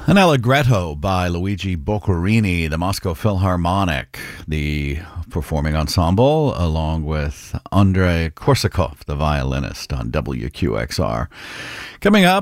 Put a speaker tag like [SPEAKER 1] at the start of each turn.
[SPEAKER 1] An Allegretto by Luigi Boccherini, the Moscow Philharmonic, the performing ensemble, along with Andrei Korsakov, the violinist, on WQXR. Coming up,